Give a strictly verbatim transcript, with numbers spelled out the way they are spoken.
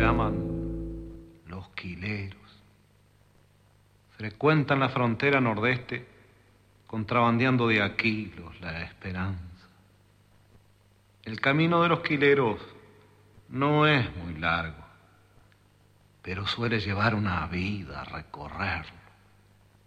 llaman los quileros. Frecuentan la frontera nordeste, contrabandeando de Aquilos la esperanza. El camino de los quileros no es muy largo, pero suele llevar una vida a recorrerlo.